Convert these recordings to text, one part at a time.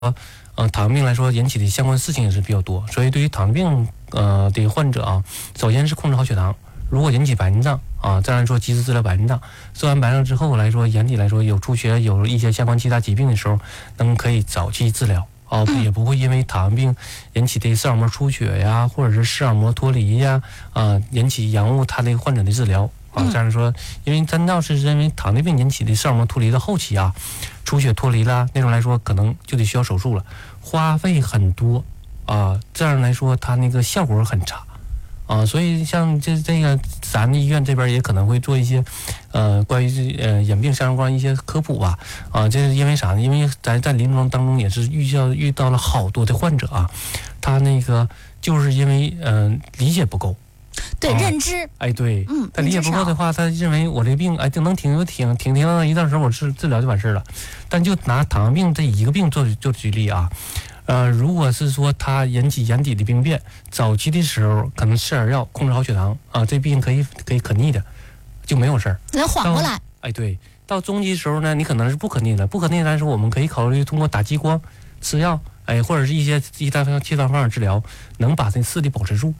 糖尿病来说引起的相关事情也是比较多，所以对于糖尿病的患者啊，首先是控制好血糖。如果引起白内障啊，再来说及时治疗白内障，治完白内障之后来说，眼底来说有出血，有一些相关其他疾病的时候，可以早期治疗啊，也不会因为糖尿病引起的视网膜出血呀，或者是视网膜脱离呀，引起延误他的患者的治疗啊。这样说，因为真要是因为糖尿病引起的视网膜脱离的后期啊，出血脱离了那种来说，可能就得需要手术了，花费很多啊。这样来说，它那个效果很差。所以像这个咱们医院这边也可能会做一些，关于眼病相关一些科普吧，这是因为啥呢？因为咱在临床当中也是遇到了好多的患者啊，他那个就是因为理解不够， 对认知， 对，他理解不够的话，他认为我这个病就能挺到一段时候我治疗就完事了，但就拿糖尿病这一个病做举例啊。如果是说它引起眼底的病变，早期的时候可能吃点药控制好血糖啊，这病可以可逆的，就没有事儿， 能缓过来。 对，到中期时候呢，你可能是不可逆的，来说我们可以考虑通过打激光、吃药，或者是一些其他方法治疗，能把这视力保持住。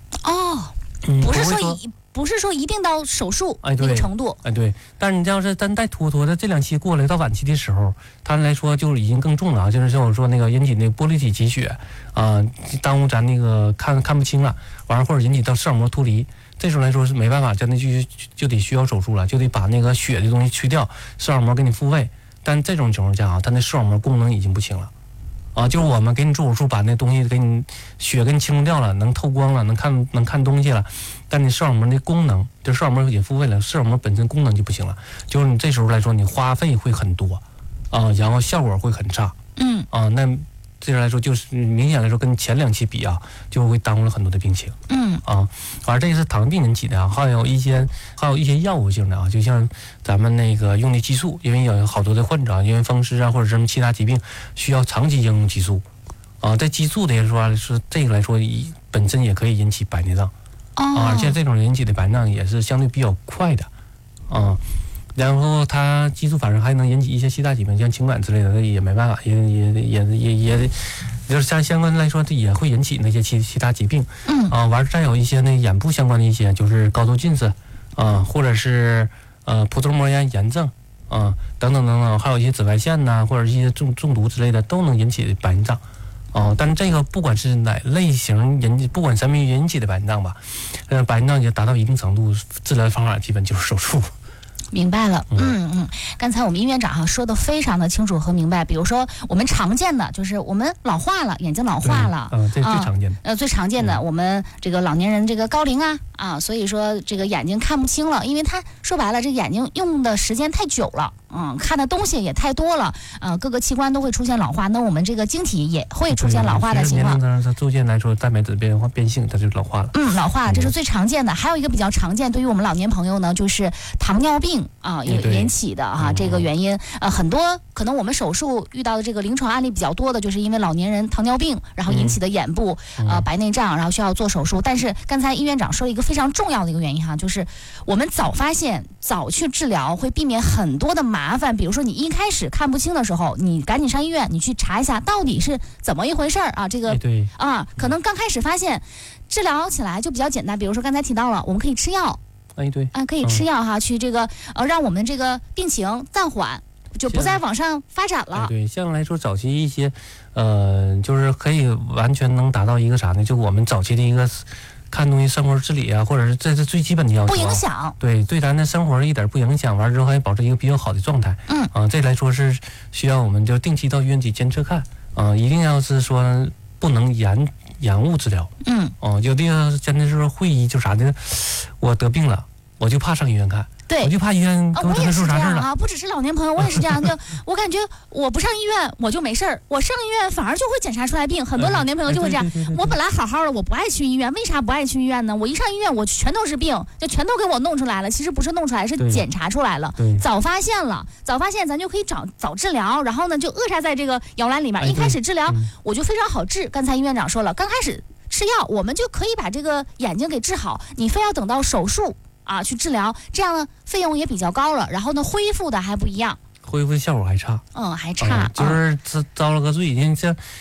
不是说一定到手术那个程度， 对。但是你要是单带拖的这2期过来到晚期的时候，它来说就已经更重了，就是像我说那个引起那个玻璃体积血耽误咱那个看不清了，完了或者引起到视网膜脱离，这时候来说是没办法，真的就得需要手术了，就得把那个血的东西去掉，视网膜给你复位。但这种情况下啊，它那视网膜功能已经不行了。就是我们给你做手术，把那东西给你血给你清除掉了，能透光了，能看东西了，但你视网膜的功能，就视网膜也复位了，视网膜本身功能就不行了，就是你这时候来说，你花费会很多然后效果会很差。那这来说就是明显来说跟前2期比啊，就会耽误了很多的病情。而这是糖尿病引起的啊，还有一些药物性的啊，就像咱们那个用的激素，因为有好多的患者因为风湿或者什么其他疾病需要长期应用激素这激素的说是这个来说本身也可以引起白内障而且这种引起的白内障也是相对比较快的然后它激素反正还能引起一些其他疾病，像情感之类的，也没办法，也就是相关来说，这也会引起那些其他疾病。完再有一些那眼部相关的一些，就是高度近视或者是葡萄膜炎症等等，还有一些紫外线呐，或者一些中毒之类的，都能引起白内障。但是这个不管是哪类型不管什么引起的白内障吧，白内障也达到一定程度，治疗方法基本就是手术。 明白了。刚才我们医院长说的非常的清楚和明白。比如说我们常见的就是我们老化了，眼睛老化了， 这最常见的。 最常见的，我们这个老年人这个高龄所以说这个眼睛看不清了，因为他说白了，这眼睛用的时间太久了，看的东西也太多了，各个器官都会出现老化，那我们这个晶体也会出现老化的情况。 年龄它逐渐来说，蛋白质变性，它就老化了。 老化这是最常见的。还有一个比较常见，对于我们老年朋友呢，就是糖尿病引起的这个原因很多可能我们手术遇到的这个临床案例比较多的，就是因为老年人糖尿病然后引起的眼部白内障，然后需要做手术。但是刚才医院长说了一个非常重要的一个原因就是我们早发现早去治疗会避免很多的麻烦。比如说你一开始看不清的时候，你赶紧上医院，你去查一下到底是怎么一回事这个可能刚开始发现治疗起来就比较简单。比如说刚才提到了我们可以吃药，可以吃药去这个让我们这个病情暂缓，就不再往上发展了。 对，像来说早期一些就是可以完全能达到一个啥呢？就我们早期的一个看东西生活自理或者是这是最基本的要求， 不影响。 对咱的生活一点不影响，完之后还保持一个比较好的状态。这来说是需要我们就定期到医院去监测看一定要是说不能延误治疗。有的真的是说会议就啥的，我得病了，我就怕上医院看。对，我就怕医院给我整出啥事了不只是老年朋友，我也是这样。就我感觉我不上医院我就没事儿，我上医院反而就会检查出来病。很多老年朋友就会这样，我本来好好的，我不爱去医院，为啥不爱去医院呢？我一上医院我全都是病，就全都给我弄出来了。其实不是弄出来，是检查出来了，早发现了，咱就可以早治疗，然后呢就扼杀在这个摇篮里面。一开始治疗我就非常好治。刚才医院长说了，刚开始吃药我们就可以把这个眼睛给治好，你非要等到手术去治疗，这样呢费用也比较高了，然后呢恢复的还不一样。 恢复的效果还差。 还差， 就是遭了个罪。像